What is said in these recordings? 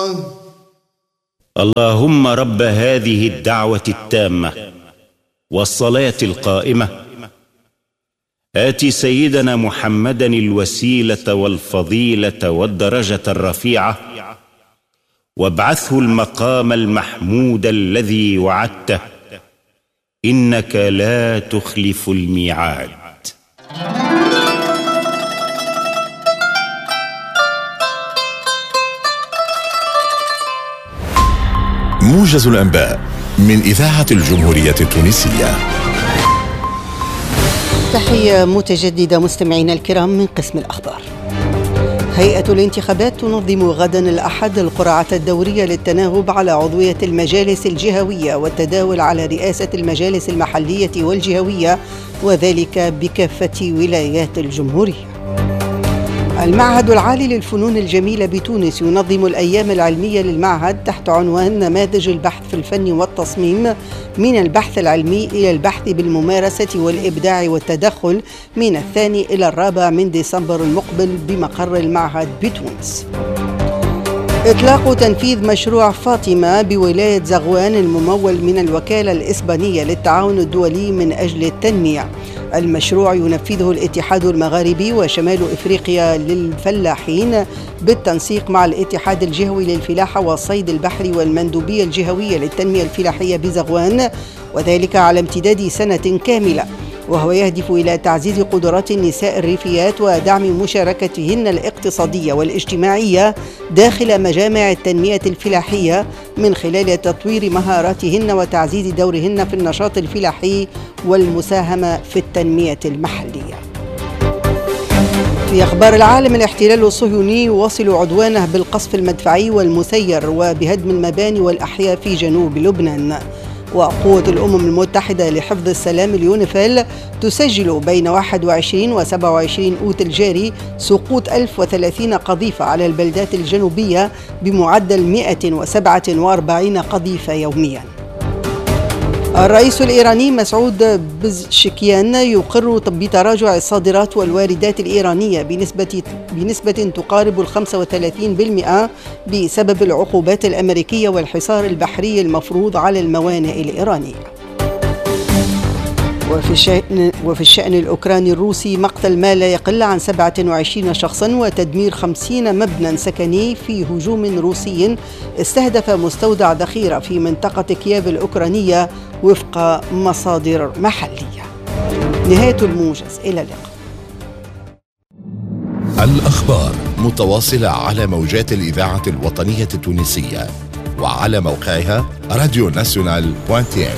اللهم رب هذه الدعوة التامة والصلاة القائمة آت سيدنا محمدا الوسيلة والفضيلة والدرجة الرفيعة وابعثه المقام المحمود الذي وعدته إنك لا تخلف الميعاد. موجز الأنباء من إذاعة الجمهورية التونسية. تحية متجددة مستمعينا الكرام من قسم الأخبار. هيئة الانتخابات تنظم غدا الأحد القرعة الدورية للتناوب على عضوية المجالس الجهوية والتداول على رئاسة المجالس المحلية والجهوية، وذلك بكافة ولايات الجمهورية. المعهد العالي للفنون الجميلة بتونس ينظم الأيام العلمية للمعهد تحت عنوان نماذج البحث في الفن والتصميم، من البحث العلمي إلى البحث بالممارسة والإبداع والتدخل، من 2 إلى 4 من ديسمبر المقبل بمقر المعهد بتونس. إطلاق تنفيذ مشروع فاطمة بولاية زغوان الممول من الوكالة الإسبانية للتعاون الدولي من أجل التنمية. المشروع ينفذه الاتحاد المغاربي وشمال إفريقيا للفلاحين بالتنسيق مع الاتحاد الجهوي للفلاحة والصيد البحري والمندوبية الجهوية للتنمية الفلاحية بزغوان، وذلك على امتداد سنة كاملة، وهو يهدف إلى تعزيز قدرات النساء الريفيات ودعم مشاركتهن الاقتصادية والاجتماعية داخل مجامع التنمية الفلاحية من خلال تطوير مهاراتهن وتعزيز دورهن في النشاط الفلاحي والمساهمة في التنمية المحلية. في أخبار العالم، الاحتلال الصهيوني يواصل عدوانه بالقصف المدفعي والمسير وبهدم المباني والأحياء في جنوب لبنان. وقوة الأمم المتحدة لحفظ السلام اليونيفيل تسجل بين 21 و 27 أوت الجاري سقوط 1030 قذيفة على البلدات الجنوبية بمعدل 147 قذيفة يوميا. الرئيس الإيراني مسعود بزشكيان يقر بتراجع الصادرات والواردات الإيرانية بنسبة تقارب 35% بسبب العقوبات الأمريكية والحصار البحري المفروض على الموانئ الإيرانية. وفي الشأن الأوكراني الروسي، مقتل ما لا يقل عن 27 شخصا وتدمير 50 مبنى سكني في هجوم روسي استهدف مستودع ذخيرة في منطقة كييف الأوكرانية وفق مصادر محلية. نهاية الموجز، إلى اللقاء. الأخبار متواصلة على موجات الإذاعة الوطنية التونسية وعلى موقعها radionational.tn.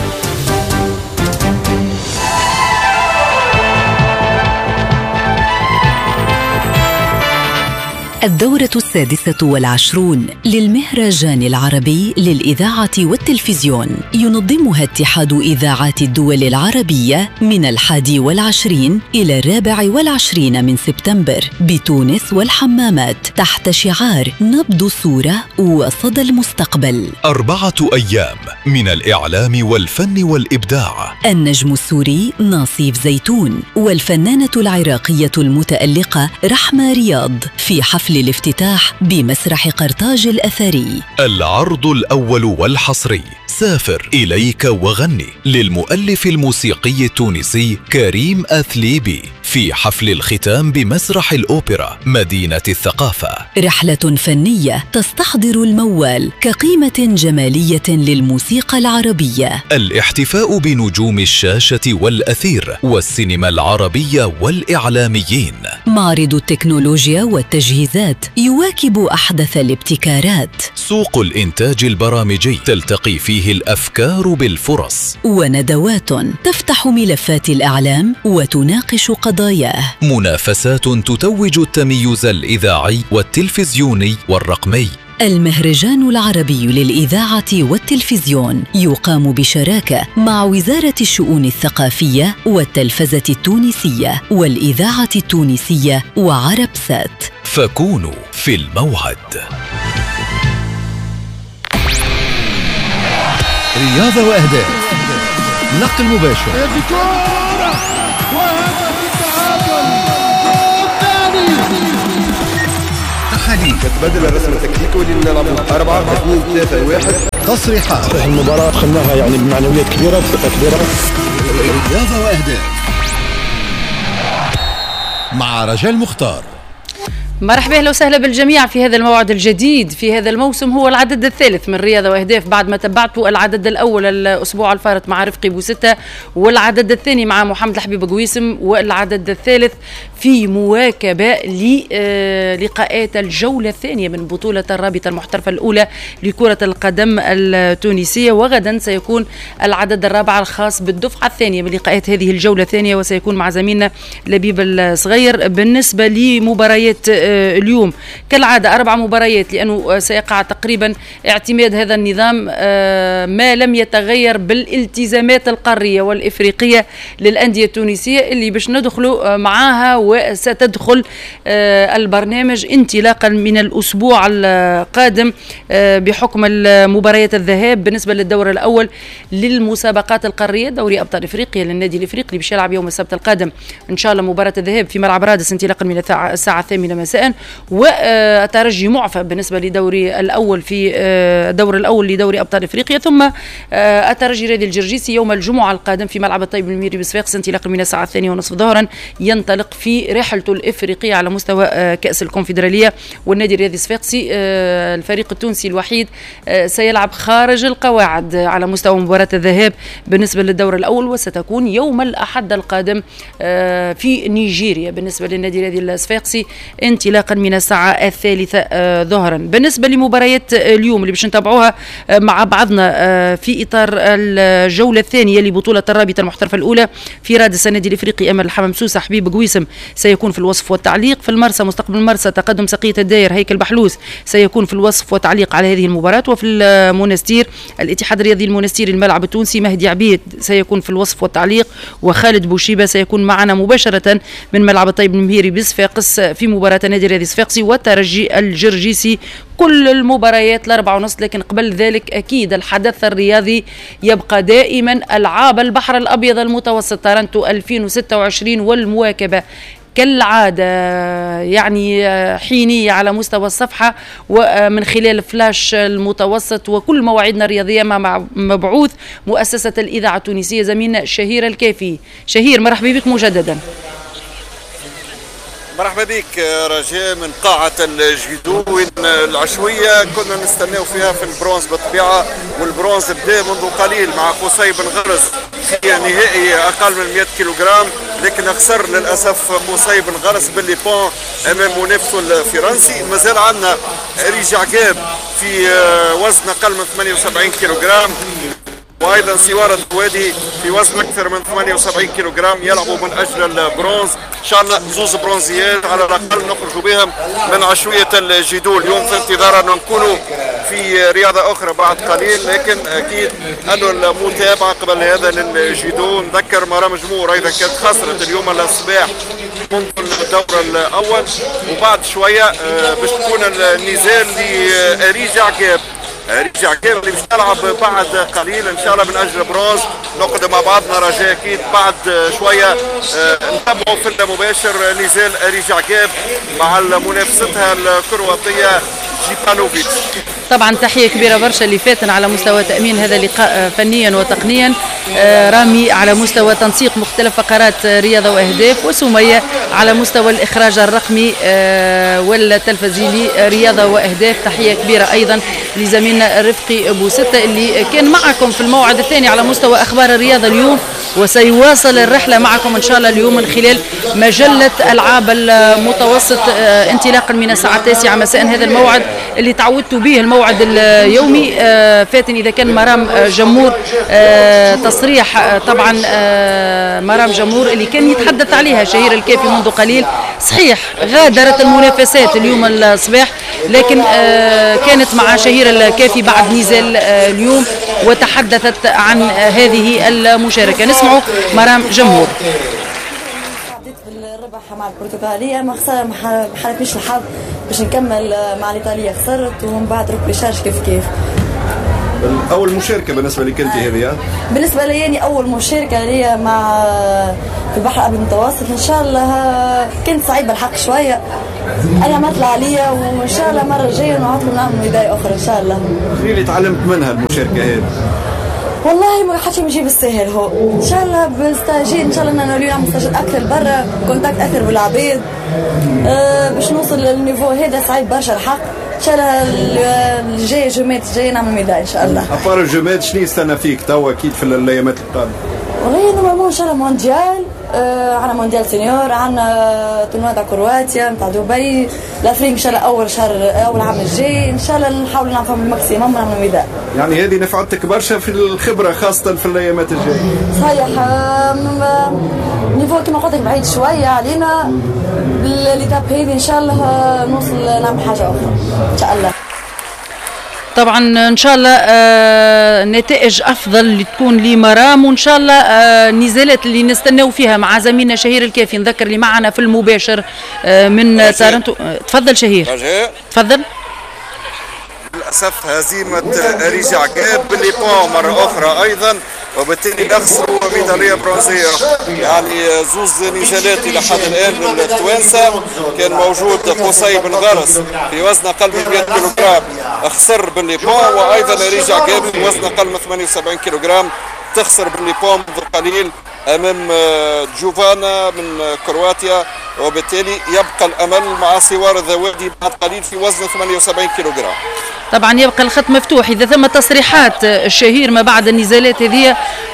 الدورة 26 للمهرجان العربي للإذاعة والتلفزيون ينظمها اتحاد إذاعات الدول العربية من 21 إلى 24 من سبتمبر بتونس والحمامات تحت شعار نبض الصورة وصدى المستقبل. 4 أيام من الإعلام والفن والإبداع. النجم السوري ناصيف زيتون والفنانة العراقية المتألقة رحمة رياض في حفل الافتتاح بمسرح قرطاج الأثري. العرض الأول والحصري سافر إليك وغني للمؤلف الموسيقي التونسي كريم أثليبي في حفل الختام بمسرح الأوبرا مدينة الثقافة. رحلة فنية تستحضر الموال كقيمة جمالية للموسيقى العربية. الاحتفاء بنجوم الشاشة والأثير والسينما العربية والإعلاميين. معرض التكنولوجيا والتجهيزات يواكب أحدث الابتكارات. سوق الإنتاج البرامجي تلتقي فيه الأفكار بالفرص. وندوات تفتح ملفات الإعلام وتناقش قضاياه. منافسات تتوج التميز الإذاعي والتلفزيوني والرقمي. المهرجان العربي للإذاعة والتلفزيون يقام بشراكة مع وزارة الشؤون الثقافية والتلفزة التونسية والإذاعة التونسية وعربسات. فكونوا في الموعد. رياضة وأهداف، نقل مباشر، الحديث. تبدل الرسم التكتيكي ولينا نلعبوا 4-2-3-1. تصريحات. المباراة أخذناها يعني بمعنويات كبيرة بثقة كبيرة. رياضة وأهداف مع رجال مختار. مرحبا اهلا وسهلا بالجميع في هذا الموعد الجديد في هذا الموسم. هو العدد الثالث من رياضة وأهداف بعد ما تبعتوا العدد الأول الأسبوع الفارط مع رفقي بوستة، والعدد الثاني مع محمد الحبيب قويسم، والعدد الثالث في مواكبة للقاءات الجولة الثانية من بطولة الرابطة المحترفة الأولى لكرة القدم التونسية. وغدا سيكون العدد الرابع الخاص بالدفعة الثانية من لقاءات هذه الجولة الثانية، وسيكون مع زميلنا لبيب الصغير. بالنسبة لمباريات اليوم كالعادة 4 مباريات، لأنه سيقع تقريبا اعتماد هذا النظام ما لم يتغير بالالتزامات القارية والإفريقية للأندية التونسية اللي باش ندخلوا معاها، وستدخل البرنامج انطلاقا من الأسبوع القادم بحكم المباريات الذهاب بالنسبة للدور الأول للمسابقات القارية دوري أبطال إفريقيا للنادي الإفريقي باش يلعب يوم السبت القادم إن شاء الله مباراة الذهاب في ملعب رادس انطلاقا من الساعة 8 مساء. والترجي معفى بالنسبة لدوري الأول في الدور الأول لدوري أبطال إفريقيا، ثم الترجي رياضي الجرجيسي يوم الجمعة القادم في ملعب الطيب الميري بصفاقس انطلاقا من الساعة 2:30 ظهرا ينطلق في رحلته الإفريقية على مستوى كأس الكونفدرالية. والنادي الرياضي الصفاقسي الفريق التونسي الوحيد سيلعب خارج القواعد على مستوى مباراة الذهاب بالنسبة للدور الأول، وستكون يوم الأحد القادم في نيجيريا بالنسبة للنادي الرياضي الصفاقسي انطلاقا من الساعة 3 ظهرا. بالنسبة لمباريات اليوم اللي باش نتابعوها مع بعضنا في إطار الجولة الثانية لبطولة الرابطة المحترفة الأولى في رادس النادي الإفريقي أمل الحمام سوسة حبيب قويسم سيكون في الوصف والتعليق. في المرسى مستقبل المرسى تقدم سقية الداير هيكل بحلوس سيكون في الوصف والتعليق على هذه المباراة. وفي المونستير الاتحاد الرياضي المونستيري الملعب التونسي مهدي عبيد سيكون في الوصف والتعليق، وخالد بوشيبة سيكون معنا مباشرة من ملعب الطيب المهيري بصفاقس في مباراة النادي الرياضي الصفاقسي والترجي الجرجيسي. كل المباريات 4:30. لكن قبل ذلك أكيد الحدث الرياضي يبقى دائما ألعاب البحر الأبيض المتوسط تارنتو 2026 والمواكبة كالعادة يعني حينية على مستوى الصفحة ومن خلال فلاش المتوسط وكل مواعيدنا الرياضية مع مبعوث مؤسسة الإذاعة التونسية زميلنا شهير الكافي. شهير مرحبا بك مجددا. مرحبا بك رجاء من قاعة الجدو العشوية كنا نستناو فيها في البرونز بالطبيعة، والبرونز بدا منذ قليل مع قصي بن غرز في نهائي أقل من 100 كيلوغرام، لكن خسر للأسف قصي بن غرز بالليبون أمام منافسه الفرنسي. مازال عندنا ريجع جاب في وزن أقل من 78 كيلوغرام، وايضا سوار الدوادي في وزن اكثر من 78 كيلوغرام يلعبوا من اجل البرونز. ان شاء الله زوز برونزيات على الاقل نخرجوا بهم من عشويه الجدول. اليوم في انتظار ان نكونوا في رياضه اخرى بعد قليل، لكن اكيد انه المتابعه قبل هذا للجدول. نذكر مرام جمهور ايضا كانت خسرت اليوم الصباح منذ الدور الاول، وبعد شويه باش تكون النزال لريجع جاب اللي باش نلعب بعد قليل ان شاء الله من اجل برونز. نقعد مع بعضنا رجاء اكيد بعد شويه نتابعوا في المباشر نزال ريجع جاب مع منافستها الكرواتيه جيبانوفيتش. طبعا تحية كبيرة برشا اللي فاتن على مستوى تأمين هذا اللقاء فنيا وتقنيا، رامي على مستوى تنسيق مختلف فقرات رياضة وأهداف، وسمية على مستوى الإخراج الرقمي والتلفزي لرياضة وأهداف. تحية كبيرة أيضا لزميلنا رفقي بوستة اللي كان معكم في الموعد الثاني على مستوى أخبار الرياضة اليوم، وسيواصل الرحلة معكم إن شاء الله اليوم من خلال مجلة ألعاب المتوسط انطلاقا من الساعة 9 مساء. هذا الموعد اللي تعودتوا به الموعد اليومي. فاتن إذا كان مرام جمهور تصريح طبعا مرام جمهور اللي كان يتحدث عليها شهير الكافي منذ قليل. صحيح غادرت المنافسات اليوم الصباح، لكن كانت مع شهير الكافي بعد نزال اليوم وتحدثت عن هذه المشاركة. نسمعوا مرام جمهور. الربح مع البرتغالية ما حالتنيش الحظ باش نكمل مع الإيطالية، خسرت ومن بعد ركبي شارج كيف اول مشاركه بالنسبه لك انت هذه؟ بالنسبه لي يعني اول مشاركه لي مع في البحر الابيض المتوسط. ان شاء الله كنت سعيد بالحق شويه، انا ما طلع عليا، وان شاء الله المره الجايه نعطيكم نعمل بدايه اخرى ان شاء الله. شنو اللي تعلمت منها المشاركه هذه؟ والله ما حدش يجي بالسهل، هو ان شاء الله بالستاجين ان شاء الله نولي نعمل ستاجين اكثر برا، كونتاكت اكثر بالعباد باش نوصل للنيفو هذا. سعيد برشا الحق. ان شاء الله الجاي جمعات الجايه نعمل ميدان ان شاء الله. ابار الجمعات شنو يستنى فيك توا اكيد في الايامات القادمه؟ والله نورمالمون ان شاء الله مونديال، عندنا مونديال سينيور، عندنا تورنوا تاع كرواتيا نتاع دبي، الافريق ان شاء الله اول عام الجاي ان شاء الله نحاول نعمل الماكسيموم ونعمل ميدان. يعني هذه نفعتك برشا في الخبره خاصه في الايامات الجايه. صحيح. نيفو كما قلت لك بعيد شويه علينا، ليتاب هذه ان شاء الله نوصل نعمل حاجه اخرى ان شاء الله. طبعا ان شاء الله نتائج افضل اللي تكون لي مرام، وان شاء الله النزالات اللي نستناو فيها مع زميلنا شهير الكافي. نذكر اللي معنا في المباشر من تارنتو. تفضل شهير. تفضل. للاسف هزيمه ريجا عقاب باللي بون مره اخرى ايضا، وبالتالي نخسروا ميداليه برونزيه. يعني زوز نزالات الى حد الان للتوانسه. كان موجود قصي بن غرس في وزن اقل من 100 كيلوغرام خسر باللي بون، وايضا ريجا عقاب في وزن اقل من 78 كيلوغرام تخسر باللي بون منذ قليل امام جوفانا من كرواتيا. وبالتالي يبقى الامل مع سوار الذوادي بعد قليل في وزن 78 كيلوغرام. طبعا يبقى الخط مفتوح اذا ثم تصريحات الشهير ما بعد النزالات هذه،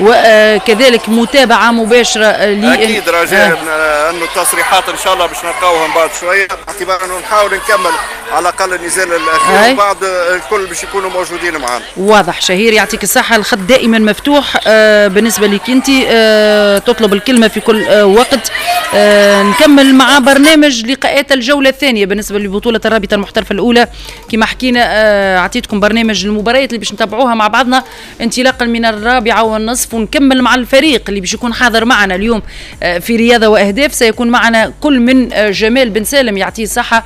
وكذلك متابعه مباشره اكيد رجاء انه التصريحات ان شاء الله باش نلقاوهم بعد شويه، باعتبار انه نحاول نكمل على الاقل النزال الاخير وبعد الكل باش يكونوا موجودين معنا. واضح شهير، يعطيك الصحه. الخط دائما مفتوح بالنسبه لك انت، تطلب الكلمه في كل وقت. نكمل مع برنامج لقاءات الجوله الثانيه بالنسبه لبطوله الرابطه المحترفه الاولى. كما حكينا اعطيتكم برنامج المباريات اللي باش نتابعوها مع بعضنا انطلاقا من 4:30، ونكمل مع الفريق اللي باش يكون حاضر معنا اليوم في رياضه واهداف. سيكون معنا كل من جمال بن سالم يعطيه الصحه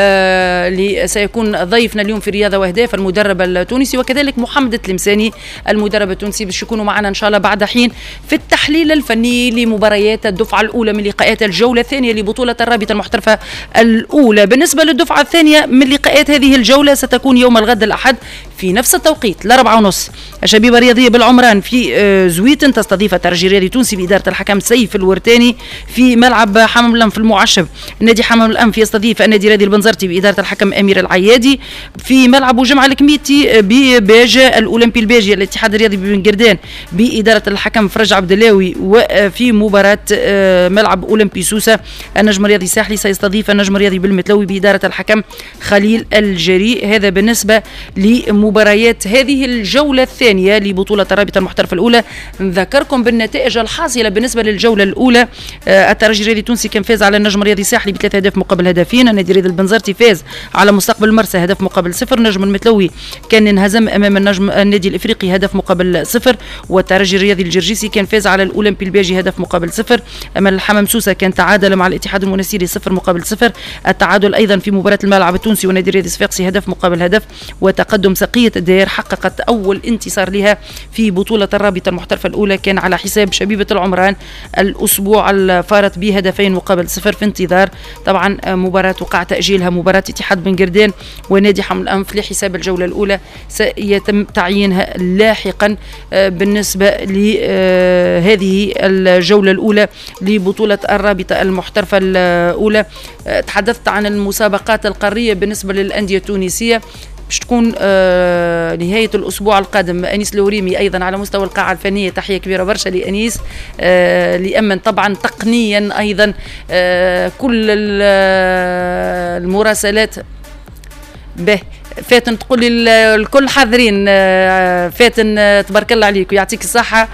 اللي سيكون ضيفنا اليوم في رياضه واهداف المدرب التونسي، وكذلك محمد التلمساني المدرب التونسي باش يكونوا معنا ان شاء الله بعد حين في التحليل الفني لمباريات الدفعه الاولى من لقاءات الجوله الثانيه لبطوله الرابطه المحترفه الاولى. بالنسبه للدفعه الثانيه من لقاءات هذه الجوله ستكون يوم الغد الأحد في نفس التوقيت 4:30. الشبيبة الرياضية بالعمران في زويتن تستضيف الترجي الرياضي التونسي بإدارة الحكم سيف الورتاني في ملعب حمام الأنف المعشب. النادي حمام الأنف يستضيف النادي الرياضي البنزرتي بإدارة الحكم أمير العيادي في ملعب جمعة الكميتي بباجة. الأولمبي الباجي الاتحاد الرياضي بن قردان بإدارة الحكم فرج عبد اللاوي. وفي مباراة ملعب أولمبي سوسة النجم الرياضي الساحلي سيستضيف النجم الرياضي بالمتلوي بإدارة الحكم خليل الجريء. هذا بالنسبة لمباريات هذه الجولة الثانية لبطولة الرابطة المحترفة الأولى. نذكركم بالنتائج الحاصلة بالنسبة للجولة الأولى. الترجي الرياضي التونسي كان فاز على النجم الرياضي الساحلي ب3 أهداف مقابل هدفين. النادي الرياضي البنزرتي فاز على مستقبل مرسى هدف مقابل 0. النجم المتلوي كان انهزم أمام النادي الإفريقي هدف مقابل 0. والترجي الرياضي الجرجيسي كان فاز على الأولمبي الباجي هدف مقابل 0. أما الحمام سوسة كان تعادل مع الاتحاد المنستيري 0 مقابل 0. التعادل أيضا في مباراة الملعب التونسي والنادي الرياضي الصفاقسي هدف مقابل هدف. وتقدم سقية الدير حققت أول انتصار لها في بطولة الرابطة المحترفة الأولى، كان على حساب شبيبة العمران الأسبوع الفارط بهدفين مقابل 0 في انتظار طبعا مباراة وقع تأجيلها مباراة اتحاد بن قردان ونادي حمل الأنف لحساب الجولة الأولى سيتم تعيينها لاحقا بالنسبة لهذه الجولة الأولى لبطولة الرابطة المحترفة الأولى. تحدثت عن المسابقات القارية بالنسبة للأندية التونسية باش تكون نهاية الأسبوع القادم. أنيس الوريمي أيضا على مستوى القاعة الفنية تحية كبيرة برشا لأنيس لأمن طبعا تقنيا أيضا كل المراسلات به. فاتن تقول لي الكل حاضرين. فاتن تبارك الله عليك ويعطيك الصحة.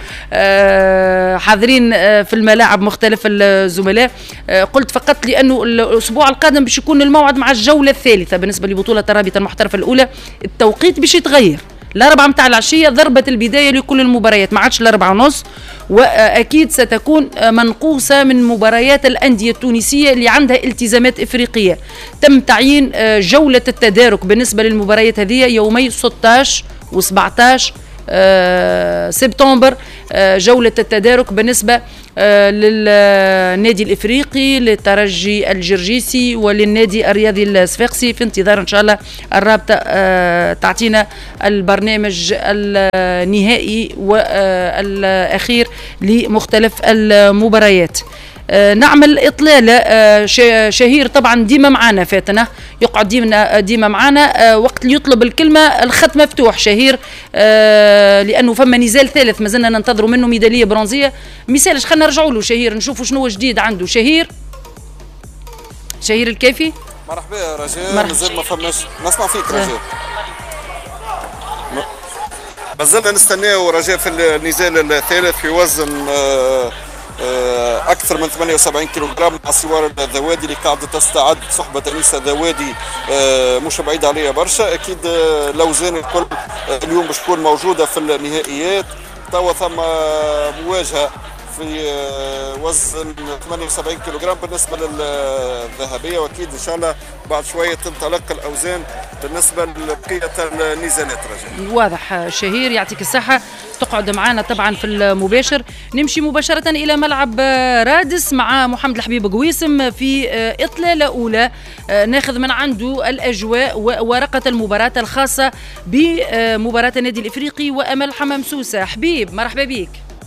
حاضرين في الملاعب مختلف الزملاء. قلت فقط لأنه الأسبوع القادم باش يكون الموعد مع الجولة الثالثة بالنسبة لبطولة الرابطة المحترفة الأولى. التوقيت باش يتغير 4 متاع العشية ضربة البداية لكل المباريات، ما عادش 4:30. وأكيد ستكون منقوصة من مباريات الأندية التونسية اللي عندها التزامات إفريقية. تم تعيين جولة التدارك بالنسبة للمباريات هذه يومي 16 و17 سبتمبر جولة التدارك بالنسبة للنادي الإفريقي، للترجي الجرجيسي وللنادي الرياضي الصفاقسي، في انتظار إن شاء الله الرابطة تعطينا البرنامج النهائي والأخير لمختلف المباريات. نعمل إطلالة. شهير طبعا ديما معنا فاتنا، يقعد ديما معنا وقت اللي يطلب الكلمة الخط مفتوح. شهير لأنه فما نزال ثالث ما زلنا ننتظروا منه ميدالية برونزية. مثالش خلينا نرجعوا له شهير نشوفوا شنو جديد عنده. شهير الكافي. مرحبا يا رجاء. مازال ما فماش نسمع فيك رجاء. مازلنا نستناو رجاء في النزال الثالث في وزن أكثر من 78 كيلوغرام مع سوار الذوادي اللي قاعدة تستعد. صحبة أنيسة ذوادي مش بعيد عليها برشا. أكيد الأوزان الكل اليوم باش تكون موجودة في النهائيات. توا ثم مواجهة في وزن 78 كيلوغرام بالنسبة للذهبية، وأكيد إن شاء الله بعد شوية تنطلق الأوزان بالنسبة لبقية النزالات. رجاء واضح. شهير يعطيك الصحة، تقعد معنا طبعا في المباشر. نمشي مباشرة إلى ملعب رادس مع محمد الحبيب قويسم في إطلالة أولى ناخذ من عنده الأجواء وورقة المباراة الخاصة بمباراة النادي الإفريقي وأمل حمام سوسة. حبيب مرحبا بك.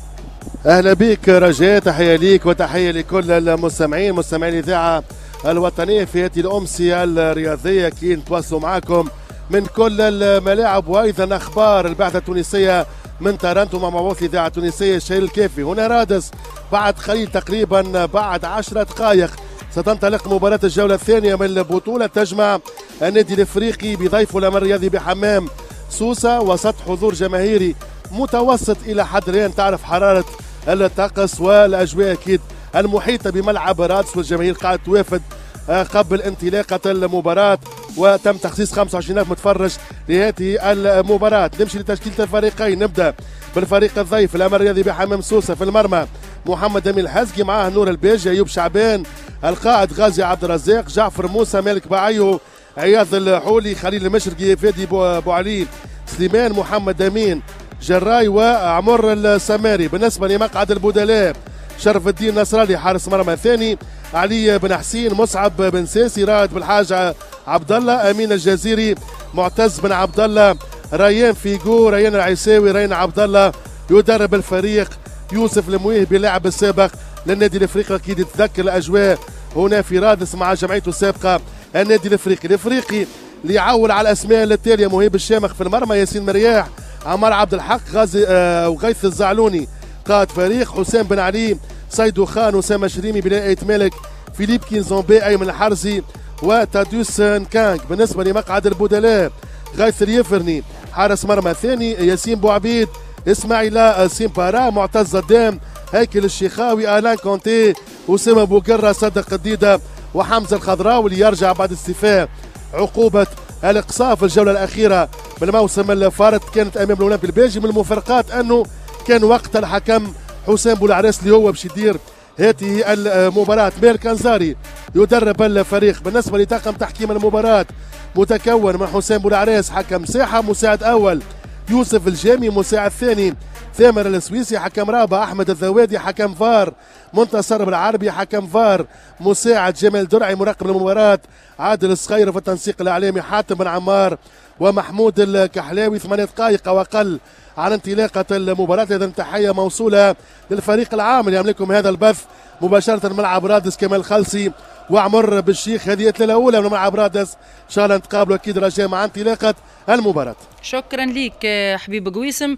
أهلا بك رجاء، تحية ليك وتحية لكل المستمعين مستمعين الإذاعة الوطنية في هذه الأمسية الرياضية كي نتواصلوا معكم من كل الملاعب، وأيضا أخبار البعثة التونسية من تورنتو مع مبعوث الإذاعة التونسية شهير الكافي. هنا رادس بعد قليل تقريبا بعد 10 دقائق ستنطلق مباراة الجولة الثانية من البطولة تجمع النادي الإفريقي بضيفه الأمر الرياضي بحمام سوسة وسط حضور جماهيري متوسط إلى حد الآن. تعرف حرارة الطقس والأجواء أكيد المحيطة بملعب رادس، والجماهير قاعدة توافد قبل انطلاقة المباراة، وتم تخصيص 25,000 متفرج لهذه المباراة. نمشي لتشكيلة الفريقين. نبدأ بالفريق الضيف الأمر الرياضي بحمام سوسة. في المرمى محمد أمين الحزقي، معاه نور الباجي، أيوب شعبان، القائد غازي عبد الرزاق، جعفر موسى، مالك بعيو، عياض الحولي، خليل المشرقي، فادي بوعلي، سليمان، محمد أمين، جراي، وعمر السماري. بالنسبة لمقعد البدلاء شرف الدين نصرالي حارس مرمى ثاني، علي بن حسين، مصعب بن ساسي، رائد بالحاج عبد الله، امين الجزيري، معتز بن عبد الله، ريان فيجو، ريان العيساوي، ريان عبد الله. يدرب الفريق يوسف المويهبي اللاعب السابق للنادي الافريقي. اكيد يتذكر الاجواء هنا في رادس مع جمعيته السابقه النادي الافريقي اللي يعول على الاسماء التاليه: مهيب الشامخ في المرمى، ياسين مرياح، عمار عبد الحق، غازي وغيث الزعلوني قائد فريق، حسام بن علي، سيدو خان، أسامة شريمي، بناء مالك، فيليب كينزومبي، أيمن الحرزي، وتاديوس نكانك. بالنسبة لمقعد البدلاء غيث اليفرني حارس مرمى ثاني، ياسين بوعبيد، إسماعيل سيمبارا، معتز الدام، هيكل الشيخاوي، آلان كونتي، أسامة بوقرة، صدق الديدة، وحمزة الخضراوي اللي يرجع بعد استيفاء عقوبة الإقصاء في الجولة الأخيرة بالموسم الفارط كانت أمام الأولمبي البلجي. من المفارقات أنه كان وقت الحكم حسام بولعراس اللي هو باش يدير هذه المباراة. مير كنزاري يدرب الفريق. بالنسبة لطاقم تحكيم المباراة متكون من حسام بولعراس حكم ساحة، مساعد أول يوسف الجامي، مساعد ثاني ثامر السويسي، حكم رابع أحمد الذوادي، حكم فار منتصر بالعربي، حكم فار مساعد جمال درعي، مراقب المباراة عادل الصغير، في التنسيق الإعلامي حاتم بن عمار ومحمود الكحلاوي. 8 دقائق أو أقل عن انطلاقة المباراة. إذا تحية موصولة للفريق العام اللي يملكهم هذا البث مباشرة من ملعب رادس، كمال خلصي وعمر بالشيخ. هذه الإطلالة الأولى من ملعب رادس، إن شاء الله نتقابلوا أكيد رجاء مع انطلاقة المباراة. شكرا ليك حبيب قويسم.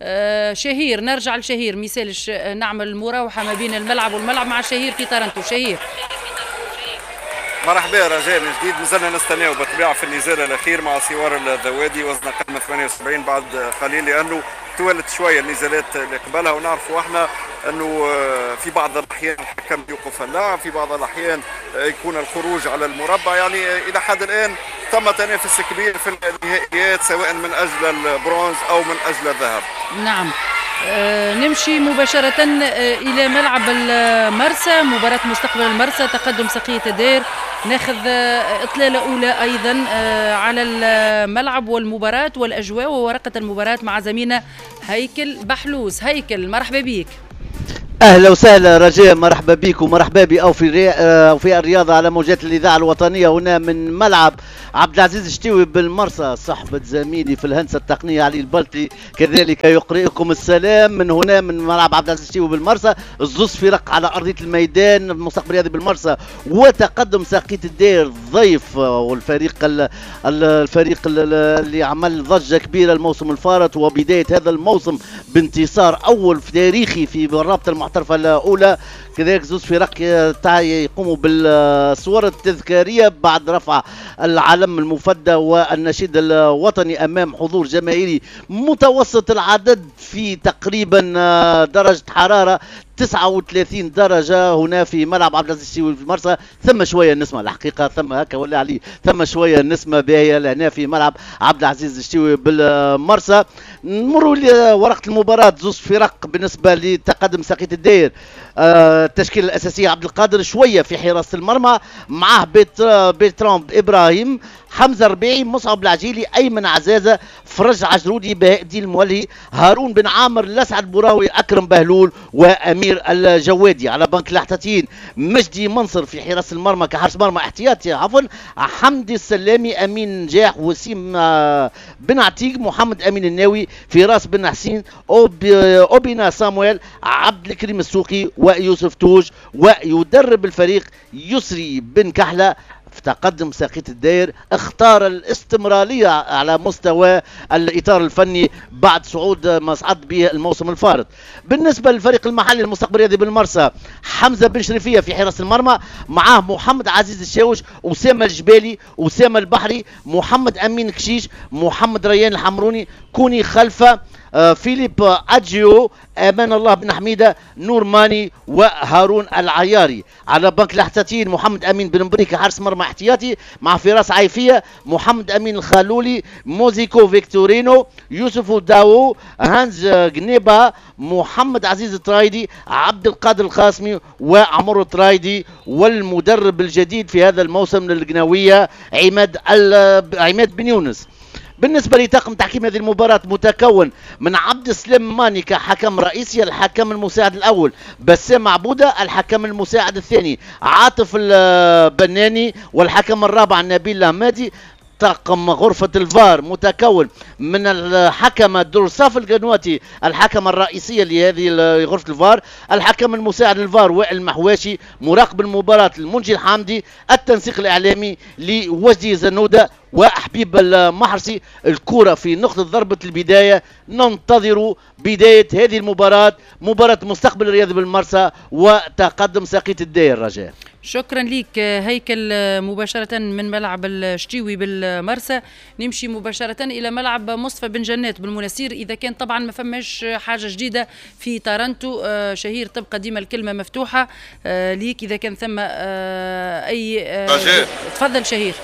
شهير نرجع لشهير، مثالش نعمل المراوحة ما بين الملعب والملعب مع شهير في تورنتو. شهير مرحبا يا رجاء من جديد. مازلنا نستناو بالطبيعه في النزال الاخير مع سوار الذوادي وزن اقل من 78 بعد قليل، لانه طولت شويه النزالات اللي قبلها، ونعرفوا احنا انه في بعض الاحيان الحكم يوقف اللعب، في بعض الاحيان يكون الخروج على المربع. يعني الى حد الان تم تنافس كبير في النهائيات سواء من اجل البرونز او من اجل الذهب. نعم. نمشي مباشرة إلى ملعب المرسى، مباراة مستقبل المرسى، تقدم سقية الدير ناخذ إطلالة أولى أيضا على الملعب والمباراة والأجواء وورقة المباراة مع زميلنا هيكل بحلوس. هيكل مرحبا بيك. اهلا وسهلا رجاء، مرحبا بك ومرحبا بي او في الرياضه على موجات الاذاعه الوطنيه هنا من ملعب عبد العزيز الشتيوي بالمرسى. صحبه زميلي في الهندسه التقنيه علي البلطي كذلك يقرئكم السلام من هنا من ملعب عبد العزيز الشتيوي بالمرسى. الزوز فرق على ارضيه الميدان المستقبل الرياضي بالمرسى وتقدم ساقية الدير ضيف والفريق الفريق اللي عمل ضجه كبيره الموسم الفارط وبدايه هذا الموسم بانتصار اول تاريخي في الرابطه المحترفه الاولى. كذلك زوز فرق يقوموا بالصور التذكاريه بعد رفع العلم المفدى والنشيد الوطني امام حضور جماهيري متوسط العدد في تقريبا درجه حراره 39 درجة هنا في ملعب عبد العزيز الشتيوي في المرسى. ثم شوية نسمة الحقيقة ثم هكا ولا علي ثم شوية نسمة باهية لهنا في ملعب عبد العزيز الشتيوي بالمرسى. نمروا لورقة المباراة. زوز فرق بالنسبة لتقدم ساقية الداير. التشكيلة الأساسية عبد القادر شوية في حراسة المرمى معه بيترام إبراهيم، حمزة ربيعي، مصعب العجيلي، أيمن عزازة، فرج عجرودي، بهاء الدين المولي، هارون بن عامر، لسعد بوراوي، أكرم بهلول وأمير الجوادي. على بنك الاحتياطيين مجدي منصر في حراسة المرمى كحارس مرمى احتياطي حمدي السلامي، أمين نجاح، وسيم بن عتيق، محمد أمين الناوي، فراس بن حسين، أوبينا سامويل، عبد الكريم السوقي ويوسف توج. ويدرب الفريق يسري بن كحلة. في تقدم ساقية الداير اختار الاستمرارية على مستوى الإطار الفني بعد صعود ما صعد به الموسم الفارط. بالنسبة للفريق المحلي المستقبل الرياضي بالمرسى حمزة بن شريفية في حراسة المرمى معاه محمد عزيز الشاوش، أسامة الجبالي، أسامة البحري، محمد أمين كشيش، محمد ريان الحمروني، كوني خلفة، فيليب أجيو، أمان الله بن حميدة، نور ماني وهارون العياري. على بنك الاحتياطيين محمد أمين بن بريكة حارس مرمى احتياطي مع فراس عيفية، محمد أمين الخالولي، موزيكو فيكتورينو، يوسف داو، هانز جنيبا، محمد عزيز الترايدي، عبد القادر القاسمي وعمر الترايدي. والمدرب الجديد في هذا الموسم للقناوية عماد بن يونس. بالنسبة لطاقم تحكيم هذه المباراة متكون من عبد السلام ماني كحكم رئيسي، الحكم المساعد الأول بسام عبودة، الحكم المساعد الثاني عاطف البناني، والحكم الرابع نبيل الهمادي. طاقم غرفة الفار متكون من الحكم درصاف القنواتي الحكم الرئيسية لهذه غرفة الفار، الحكم المساعد الفار وائل المحواشي، مراقب المباراة المنجي الحامدي، التنسيق الإعلامي لوجدي زنودة وحبيب المحرسي. الكرة في نقطة ضربة البداية. ننتظر بداية هذه المباراة، مباراة مستقبل الرياضي بالمرسى وتقدم ساقية الداير. رجاء شكرا ليك هيكل. مباشرة من ملعب الشتيوي بالمرسى نمشي مباشرة إلى ملعب مصطفى بن جنات بالمنستير. إذا كان طبعا ما فماش حاجة جديدة في تارنتو شهير تبقى ديما الكلمة مفتوحة ليك إذا كان ثم أي تفضل شهير.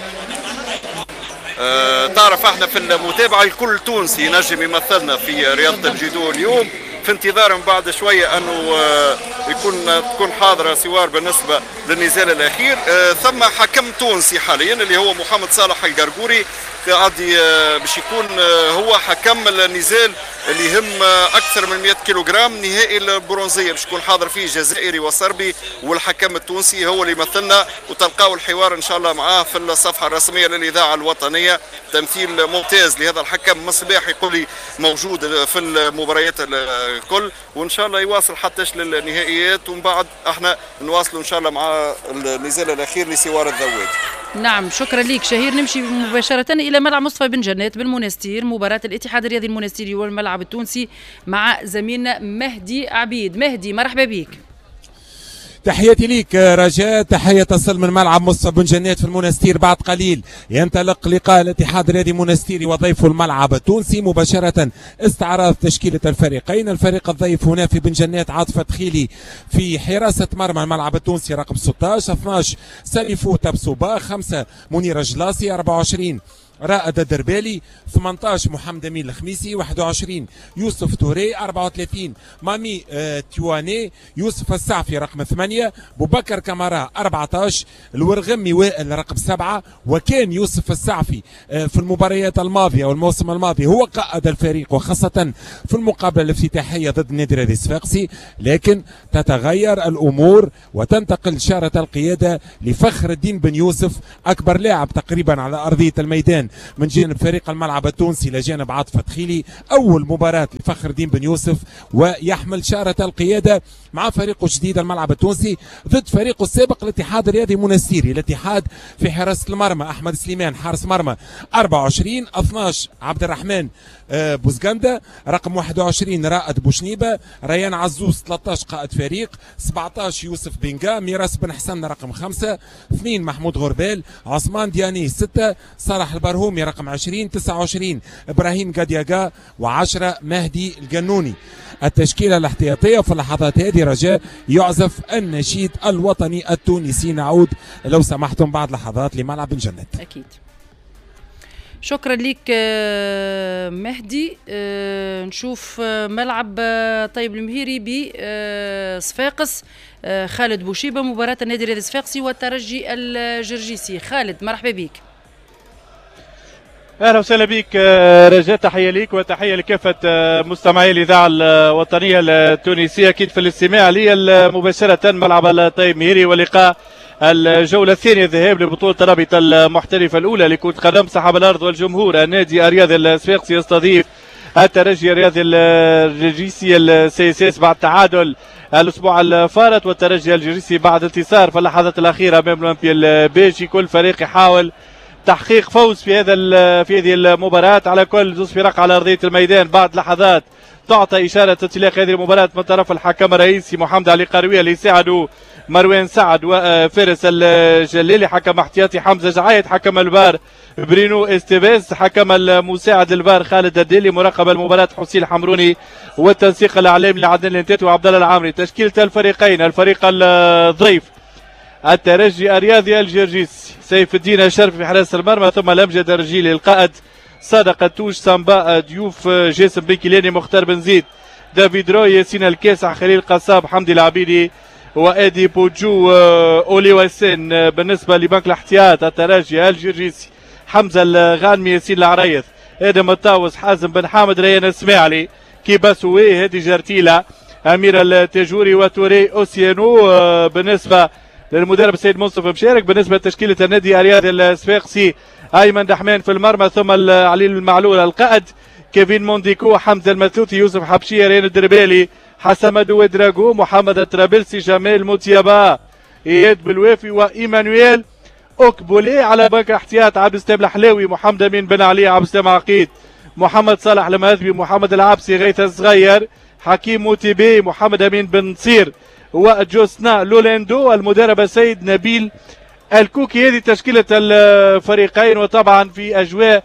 تعرف احنا في المتابعة الكل تونسي نجم يمثلنا في رياضة الجودو اليوم، في انتظار من بعد شوية أنه تكون حاضرة سوار بالنسبة للنزال الأخير. ثم حكم تونسي حاليا اللي هو محمد صالح القرقوري غادي باش يكون هو حكم النزال اللي يهم أكثر من 100 كيلوغرام نهائي البرونزية، باش يكون حاضر فيه جزائري وصربي، والحكم التونسي هو اللي يمثلنا. وتلقاو الحوار إن شاء الله معاه في الصفحة الرسمية للإذاعة الوطنية. تمثيل ممتاز لهذا الحكم مصباح يقول لي موجود في المباريات الكل، وإن شاء الله يواصل حتى للنهائيات، ومن بعد احنا نواصلوا إن شاء الله مع النزال الأخير لسوار الذواد. نعم شكرا ليك شهير. نمشي مباشرة إلى ملعب مصطفى بن جنات بالمنستير، مباراة الاتحاد الرياضي المنستيري والملعب التونسي مع زميلنا مهدي عبيد. مهدي مرحبا بك. تحياتي ليك رجاء، تحية تصل من ملعب مصطفى بن جنات في المنستير. بعد قليل ينطلق لقاء الاتحاد الرياضي المنستيري وضيفه الملعب التونسي. مباشرة استعراض تشكيلة الفريقين. الفريق الضيف هنا في بن جنات عاطفة تخيلي في حراسة مرمى الملعب التونسي رقم 16، 12 سالفو تبسوبا، 5 منير جلاسي، 24 رائد الدربالي، 18 محمد امين الخميسي، 21 يوسف توري، 34 مامي تيواني، يوسف السعفي رقم 8، بوبكر كمارا 14، الورغمي وائل رقم 7. وكان يوسف السعفي في المباريات الماضيه والموسم الماضي هو قائد الفريق، وخاصه في المقابله الافتتاحيه ضد النادي الرياضي الصفاقسي، لكن تتغير الامور وتنتقل شارة القياده لفخر الدين بن يوسف، اكبر لاعب تقريبا على ارضيه الميدان من جانب فريق الملعب التونسي لجانب عاطف فتخيلي. اول مباراه لفخر الدين بن يوسف ويحمل شارة القياده مع فريقه الجديد الملعب التونسي ضد فريقه السابق الاتحاد الرياضي منستيري. الاتحاد في حراسه المرمى احمد سليمان حارس مرمى 24، 12 عبد الرحمن بوزغندا، رقم 21 رائد بوشنيبه، ريان عزوز 13 قائد فريق، 17 يوسف بنجا، ميراس بن حسن رقم 5، 2 محمود غربال، عثمان دياني 6، صالح البرهومي رقم 20، 29 ابراهيم قدياقا، و10 مهدي القنوني. التشكيله الاحتياطيه في اللحظات هذه رجاء يعزف النشيد الوطني التونسي. نعود لو سمحتم بعد لحظات لملعب الجنة. اكيد. شكرا لك مهدي. نشوف ملعب طيب المهيري بصفاقس، خالد بوشيبه، مباراة النادي الرياضي الصفاقسي والترجي الجرجيسي. خالد مرحبا بك. اهلا وسهلا بك رجاء، تحيه ليك وتحيه لكافه مستمعي الاذاعه الوطنيه التونسيه. اكيد في الاستماع لي مباشره ملعب الطيب مهيري ولقاء الجولة الثانية الذهاب لبطولة الرابطة المحترفة الأولى لكرة قدم صاحب الأرض والجمهور. النادي الرياضي الصفاقسي يستضيف الترجي الرياضي الجرجيسي السياسيس بعد تعادل الأسبوع الفارط، والترجي الجرجيسي بعد انتصار في اللحظات الأخيرة أمام الأولمبي البيجي. كل فريق يحاول تحقيق فوز في هذه المباراة. على كل زوز فرق على أرضية الميدان. بعد لحظات تعطى إشارة انطلاق هذه المباراة من طرف الحكم الرئيسي محمد علي قروية اللي يساعده مروان سعد وفارس الجليلي، حكم احتياطي حمزة جعايد، حكم البار برينو استيفيز، حكم المساعد البار خالد الديلي، مراقب المباراة حسين الحمروني، والتنسيق الاعلامي لعدنان الانتات وعبد الله العامري. تشكيلة الفريقين: الفريق الضيف الترجي الرياضي الجرجيسي، سيف الدين الشرفي في حراسة المرمى، ثم الامجد الرجيلي القائد، صادق التوش، سامبا ضيوف، جاسم بن كيلاني، مختار بن زيد، دافيد روي، ياسين الكاسع، خليل قصاب، حمدي العبيدي، وادي بوجو، اولي وسن. بالنسبه لبنك الاحتياط الترجي الجرجيسي: حمزه الغانمي، ياسين العريث، ادم الطاوس، حازم بن حامد، ريان السماعلي، كيباسوي، هادي جرتيلا، امير التاجوري، وتوري اوسيانو. بالنسبه للمدرب السيد مصطفى مشارك. بالنسبه لتشكيله النادي الرياضي الصفاقسي: ايمن دحمان في المرمى، ثم علي المعلول القائد، كيفين مونديكو، حمزه المثوثي، يوسف حبشيه، ريان الدربالي، حسن دويدراغو، محمد الطرابلسي، جمال موتيابا، اياد بالوافي، وايمانويل اوكبولي. على بنك احتياط: عبد السلام الحلاوي، محمد امين بن علي، عبد السلام عقيد، محمد صالح المهذبي، محمد العبسي، غيث الصغير، حكيم موتيبي، محمد امين بن نصير، وجوسنا لولاندو. المدرب السيد نبيل الكوكي. هذه تشكيله الفريقين، وطبعا في اجواء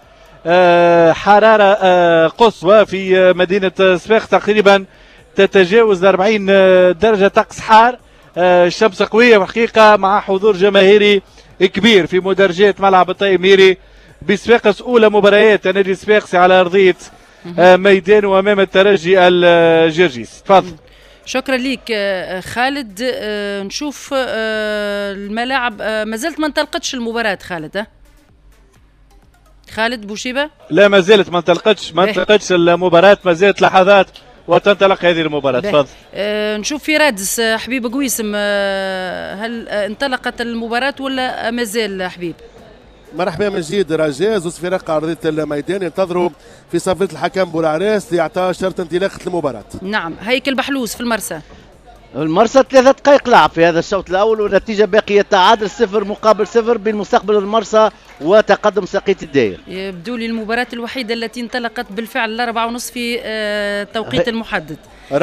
حراره قصوى في مدينه صفاقس، تقريبا تتجاوز 40 درجة طقس حار. الشمس قوية حقيقة، مع حضور جماهيري كبير في مدرجات ملعب الطيب مهيري بصفاقس. أولى مباريات النادي الصفاقسي على أرضية ميدانه أمام الترجي الجرجيسي. تفضل. شكرا لك خالد. نشوف الملاعب. ما زلت ما انطلقتش المباراة خالد. خالد بوشيبة؟ لا، ما زالت ما انطلقتش المباراة، ما زالت لحظات وتنطلق هذه المباراة. تفضل. نشوف في رادس حبيب قويسم، هل انطلقت المباراة ولا ما زال حبيب؟ مرحبا من جديد رجاء. زوز فرق على ارضيه الميدان ينتظروا في صفيه الحكم بولعراس لإعطاء شرط انطلاقه المباراه. نعم. هيكل بحلوس في المرسى. المرسى 3 دقائق لعب في هذا الشوط الاول، والنتيجه باقيه تعادل 0-0 بين مستقبل المرسى وتقدم ساقية الداير. يبدو لي المباراة الوحيدة التي انطلقت بالفعل 4:30 في التوقيت المحدد.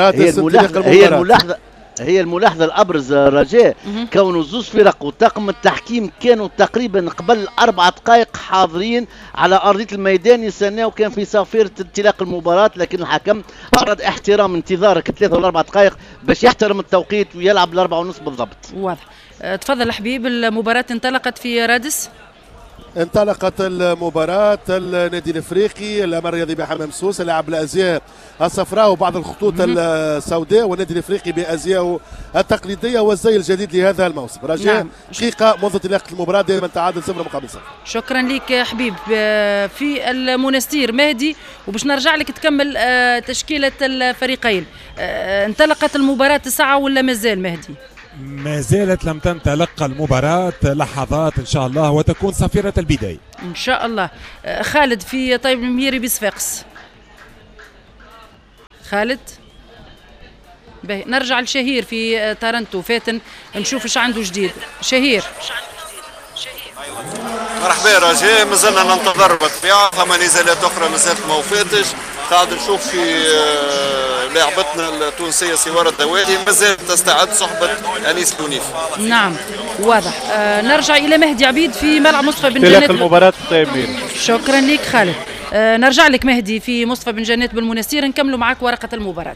هي الملاحظة الأبرز رجاء كون زوز فرق وطاقم التحكيم كانوا تقريبا قبل 4 دقائق حاضرين على أرضية الميدان يستناو، كان في صافرة انطلاق المباراة، لكن الحكم أراد احترام انتظارك 3 ولا 4 دقائق باش يحترم التوقيت ويلعب 4:30 بالضبط. واضح. تفضل حبيب. المباراة انطلقت في رادس. انطلقت المباراة. النادي الافريقي الامر الرياضي بحمام سوسة لعب الازياء الصفراء وبعض الخطوط السوداء، والنادي الافريقي بازياء التقليدية والزي الجديد لهذا الموسم. رجاء دقيقة منذ انطلاق المباراة دائما تعادل 0 مقابل 0. شكرا لك يا حبيب. في المنستير مهدي، وباش نرجع لك تكمل تشكيلة الفريقين. انطلقت المباراة الساعة ولا مازال مهدي؟ ما زالت لم تنطلق المباراة، لحظات إن شاء الله وتكون صفيرة البداية إن شاء الله. خالد في طيب الميري بصفاقس. خالد باهي. نرجع لشهير في تارنتو فاتن نشوف ايش عنده جديد. شهير. مرحبا رجاء، مازلنا ننتظر بالطبيعة، فما نزالات أخرى مازالت ما وفاتش. قاعد نشوف في لاعبتنا التونسية سوار الدوالي مازالت تستعد صحبة أنيس بونيف. نعم واضح. نرجع إلى مهدي عبيد في ملعب مصطفى بن جنات. المباراة في التيمير. شكرا لك خالد. نرجع لك مهدي في مصطفى بن جنات بالمنستير، نكملوا معك ورقة المباراة.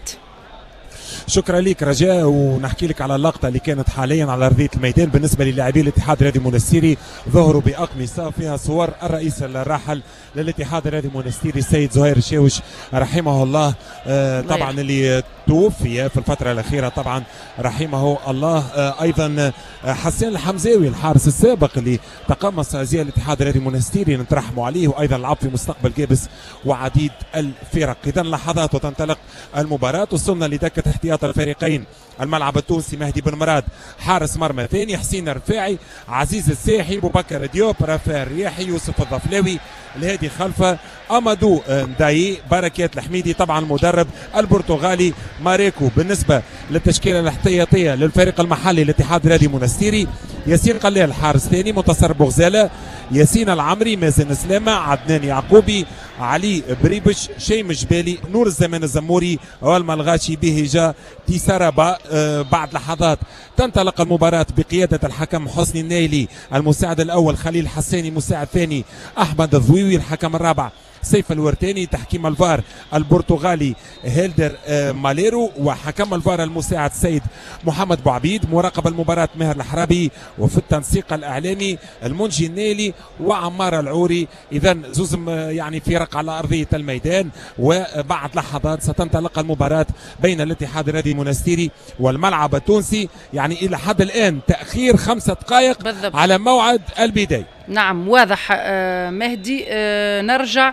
شكرا لك رجاء، ونحكي لك على اللقطة اللي كانت حاليا على أرضية الميدان بالنسبة للاعبي الاتحاد الرياضي المنستيري. ظهروا بأقمصة فيها صور الرئيس الراحل للاتحاد الرياضي المنستيري السيد زهير الشاوش رحمه الله، طبعا اللي توفي في الفترة الأخيرة طبعا رحمه الله. أيضا حسان الحمزاوي الحارس السابق اللي تقمص زي الاتحاد الرياضي المنستيري نترحموا عليه، وأيضا لعب في مستقبل جابس وعديد الفرق. إذا لحظات وتنطلق المباراة. وصلنا لدكة احتياط الفريقين. الملعب التونسي مهدي بن مراد حارس مرمى ثاني، حسين الرفاعي، عزيز الساحي، بوبكر ديوب، رافع الرياحي، يوسف الضفلاوي، الهادي خلفه، امادو نداي، بركات الحميدي، طبعا المدرب البرتغالي ماريكو. بالنسبه للتشكيله الاحتياطيه للفريق المحلي الاتحاد الرياضي منستيري: ياسين قلال حارس ثاني، منتصر بوغزاله، ياسين العمري، مازن سلامه، عدنان يعقوبي، علي بريبش، شيم جبالي، نور الزمان الزموري، والملغاشي بهجا تيساربا. بعد لحظات تنطلق المباراة بقيادة الحكم حسني النايلي، المساعد الأول خليل حساني، مساعد ثاني أحمد الضويوي، الحكم الرابع سيف الورتاني، تحكيم الفار البرتغالي هيلدر ماليرو، وحكم الفار المساعد سيد محمد بوعبيد. مراقب المباراة ماهر الحرابي، وفي التنسيق الإعلامي المنجي النيلي وعمار العوري. إذا زوز يعني فرق على أرضية الميدان. وبعد لحظات ستنطلق المباراة بين الاتحاد الرياضي المنستيري والملعب التونسي، يعني إلى حد الآن تأخير 5 دقائق بالضبط على موعد البداية. نعم واضح مهدي. نرجع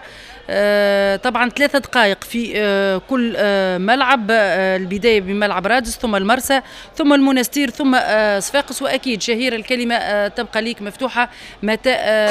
طبعا 3 دقائق في كل ملعب. البداية بملعب رادس، ثم المرسى، ثم المنستير، ثم صفاقس. وأكيد شهير الكلمة تبقى ليك مفتوحة متى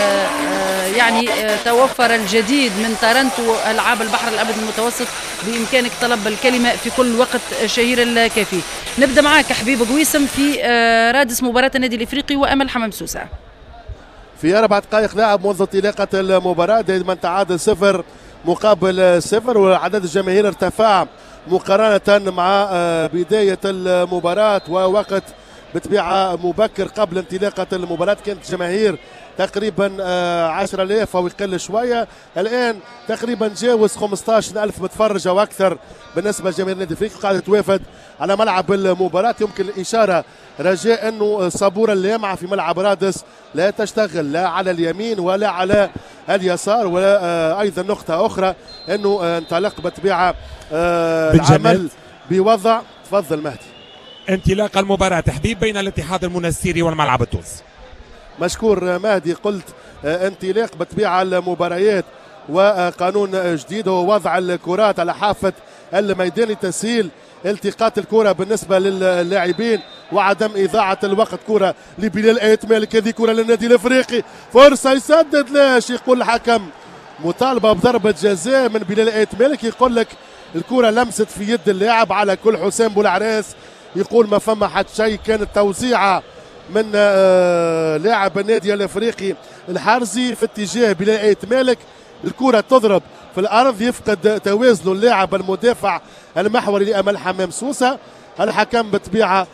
يعني توفر الجديد من تارنتو ألعاب البحر الأبيض المتوسط بإمكانك طلب الكلمة في كل وقت شهير الكافي. نبدأ معك حبيب قويسم في رادس مباراة النادي الإفريقي وأمل حمام سوسة. في 4 دقائق لعب منذ انطلاقة المباراة، دائما تعادل 0 مقابل 0، وعدد الجماهير ارتفع مقارنة مع بداية المباراة ووقت بطبيعة مبكر قبل انطلاقة المباراة. كانت جماهير تقريبا 10,000 أو يقل شوية، الآن تقريبا جاوز 15,000 متفرج أو أكثر بالنسبة لجماهير النادي الافريقي قاعدة توافد على ملعب المباراة. يمكن الإشارة رجاء أنه صابورة اللامعة في ملعب رادس لا تشتغل لا على اليمين ولا على اليسار. ولا أيضا نقطة أخرى أنه انطلق بطبيعة العمل بوضع. تفضل مهدي. انطلاق المباراة حبيب بين الاتحاد المنستيري والملعب التونسي. مشكور مهدي. قلت انطلاق بطبيعة المباريات وقانون جديد هو وضع الكرات على حافة الميدان لتسهيل التقاط الكرة بالنسبة للاعبين وعدم إضاعة الوقت. كرة لبلال آيت مالك، هذه كرة للنادي الافريقي، فرصة يسدد، لاش يقول الحكم مطالبة بضربة جزاء من بلال آيت مالك. يقول لك الكرة لمست في يد اللاعب على كل. حسام بولعراس يقول ما فما حد شيء، كانت توزيعة من لاعب النادي الافريقي الحارزي في اتجاه بلال آيت مالك. الكرة تضرب في الارض، يفقد توازنه اللاعب المدافع المحوري لامل حمام سوسة. الحكم بطبيعة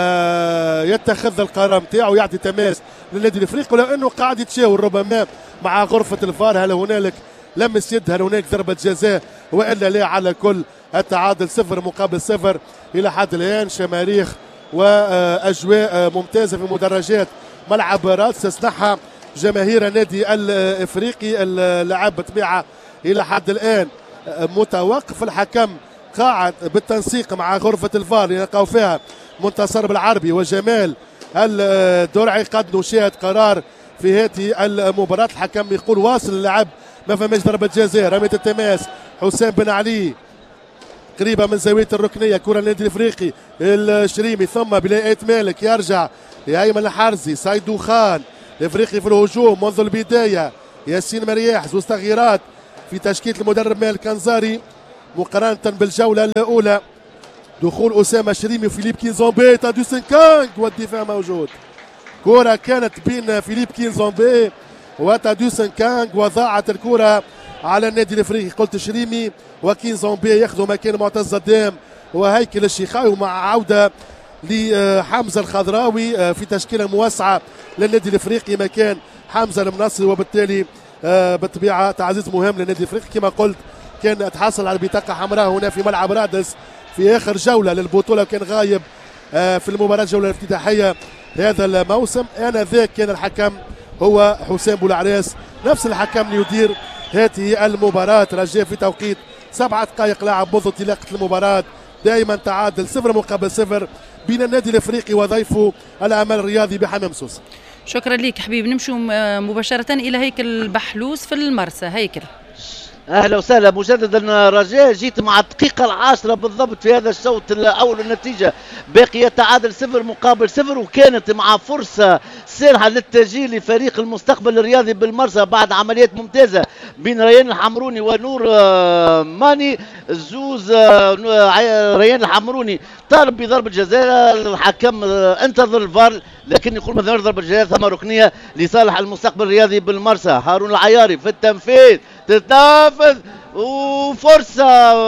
يتخذ القرار نتاعو، يعطي تماس للنادي الافريقي، ولو انه قاعد يتشاور ربما مع غرفة الفار هل هنالك لمس يد، هل هناك ضربة جزاء والا لا. على كل التعادل 0 مقابل 0 الى حد الان. شماريخ واجواء ممتازة في مدرجات ملعب رادس، تسنحها جماهير النادي الافريقي. اللعب بطبيعه الى حد الان متوقف. الحكم قاعد بالتنسيق مع غرفه الفار يلقاو فيها منتصر بالعربي وجمال الدرعي قد نشاهد قرار في هذه المباراه. الحكم يقول واصل اللعب، ما فماش ضربه جزاء. رميه التماس حسام بن علي قريبه من زاويه الركنيه، كره النادي الافريقي. الشريمي ثم بلاء مالك يرجع لايمن الحرزي. سايدو خان الافريقي في الهجوم منذ البدايه. ياسين مرياح زوج تغييرات في تشكيله المدرب مالك كنزاري مقارنه بالجوله الاولى. دخول اسامه شريمي وفيليب كينزومبي. تادو سنكانغ والدفاع موجود. كره كانت بين فيليب كينزومبي وتادو سنكانغ وضاعت الكره على النادي الافريقي. قلت شريمي وكينزومبي ياخذوا مكان معتز الدام وهيكل الشيخاوي مع عوده لحمزه الخضراوي في تشكيله موسعه للنادي الافريقي مكان حمزه المنصري، وبالتالي بالطبيعه تعزيز مهم للنادي الافريقي. كما قلت كان تحصل على بطاقه حمراء هنا في ملعب رادس في اخر جوله للبطوله، وكان غايب في المباراه الجوله الافتتاحيه هذا الموسم. انذاك كان الحكم هو حسام بولعراس، نفس الحكم ليدير هذه المباراه. رجاء في توقيت 7 دقائق لاعب منذ انطلاقه المباراه، دائما تعادل 0-0 بين النادي الافريقي وضيفه الامل الرياضي بحمام سوسه. شكرا لك حبيب. نمشوا مباشره الى هيكل بحلوس في المرسى. هيكل اهلا وسهلا مجددا رجاء. جيت مع الدقيقه 10 بالضبط في هذا الشوط الاول، النتيجه باقيه تعادل 0-0، وكانت مع فرصه سانحه للتسجيل لفريق المستقبل الرياضي بالمرسى بعد عمليات ممتازه بين ريان الحمروني ونور ماني. زوز ريان الحمروني طالب بضربه جزاء، الحكم انتظر الفار لكن يقول ما ثماش ضربه جزاء، ثم ركنيه لصالح المستقبل الرياضي بالمرسى. هارون العياري في التنفيذ، تتنافذ وفرصة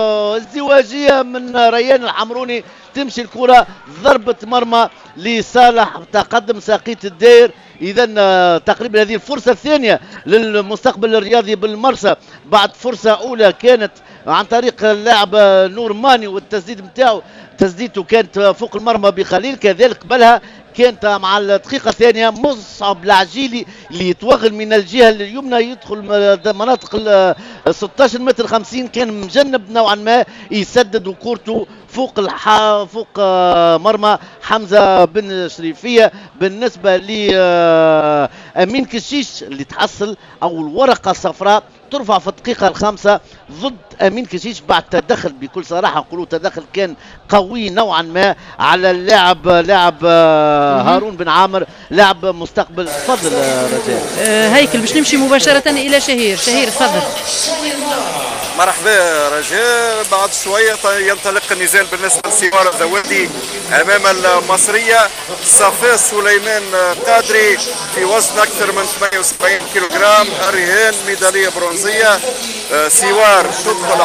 ازدواجية من ريان الحمروني، تمشي الكرة ضربة مرمى لصالح تقدم ساقية الدير. إذا تقريبا هذه الفرصة الثانية للمستقبل الرياضي بالمرسى بعد فرصة أولى كانت عن طريق اللاعب نور ماني، والتسديد نتاعو تسديدته كانت فوق المرمى بخليل. كذلك قبلها كانت مع الدقيقة الثانية مصعب العجيلي اللي يتوغل من الجهة اليمنى يدخل مناطق 16 متر 50، كان مجنب نوعا ما يسدد وكورته فوق فوق مرمى حمزة بن شريفية. بالنسبة لأمين كشيش اللي تحصل أو الورقة الصفراء ترفع في الدقيقة 5 ضد أمين كشيش بعد تدخل، بكل صراحة نقولوا تدخل كان قوي نوعا ما على لاعب هارون بن عامر لاعب مستقبل. تفضل رجاء. هيكل باش نمشي مباشرة إلى شهير. تفضل. مرحبا رجاء. بعد شوية ينطلق النزال بالنسبة لسيوارة ذوادي أمام المصرية صفاء سليمان قادري في وزن أكثر من 78 كيلوغرام، الرهان ميدالية برونزية. سيوار تدخل